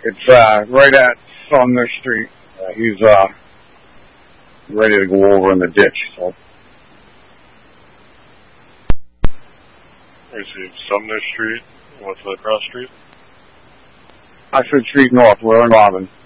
It's right at Sumner Street. He's ready to go over in the ditch. So. I see Sumner Street. What's the cross street? Oxford Street North. We're in Auburn.